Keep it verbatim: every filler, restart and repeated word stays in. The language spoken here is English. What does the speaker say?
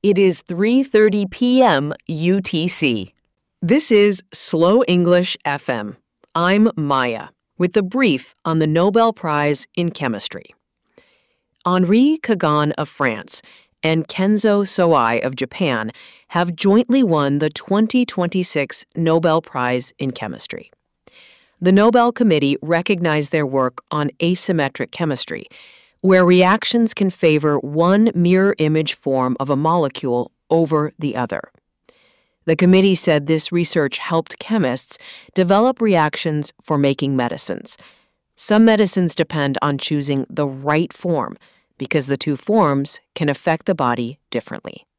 It is three thirty p m U T C. This is Slow English F M. I'm Maya with a brief on the Nobel Prize in Chemistry. Henri Kagan of France and Kenzo Sawai of Japan have jointly won the twenty twenty-six Nobel Prize in Chemistry. The Nobel Committee recognized their work on asymmetric chemistry, where reactions can favor one mirror image form of a molecule over the other. The committee said this research helped chemists develop reactions for making medicines. Some medicines depend on choosing the right form because the two forms can affect the body differently.